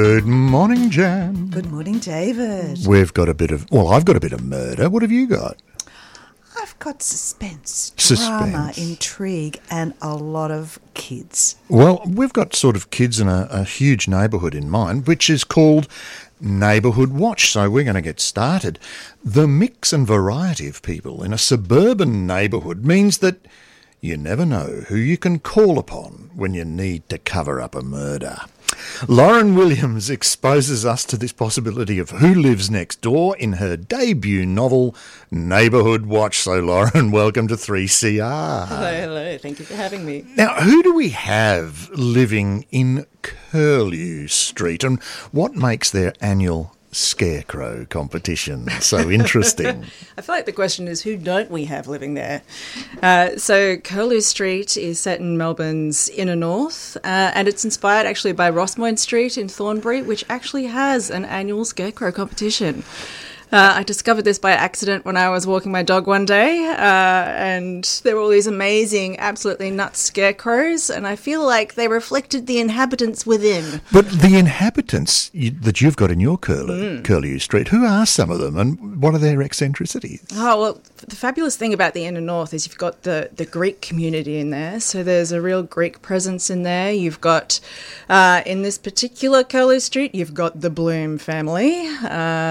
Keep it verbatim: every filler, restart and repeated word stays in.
Good morning, Jan. Good morning, David. We've got a bit of, well, I've got a bit of murder. What have you got? I've got suspense, Suspense. drama, intrigue, and a lot of kids. Well, we've got sort of kids in a, a huge neighbourhood in mind, which is called Neighbourhood Watch. So we're going to get started. The mix and variety of people in a suburban neighbourhood means that you never know who you can call upon when you need to cover up a murder. Lauren Williams exposes us to this possibility of who lives next door in her debut novel, Neighbourhood Watch. So, Lauren, welcome to three C R. Hello, hello. Thank you for having me. Now, who do we have living in Curlew Street, and what makes their annual scarecrow competition so interesting? I feel like the question is, who don't we have living there? Uh, so Curlew Street is set in Melbourne's inner north, uh, and it's inspired actually by Rossmoyne Street in Thornbury, which actually has an annual scarecrow competition. Uh, I discovered this by accident when I was walking my dog one day, uh, and there were all these amazing, absolutely nuts scarecrows, and I feel like they reflected the inhabitants within. But the inhabitants you, that you've got in your Curlew, mm. Curlew Street, who are some of them, and what are their eccentricities? Oh, well, the fabulous thing about the inner north is you've got the, the Greek community in there, so there's a real Greek presence in there. You've got, uh, in this particular Curlew Street, you've got the Bloom family, uh,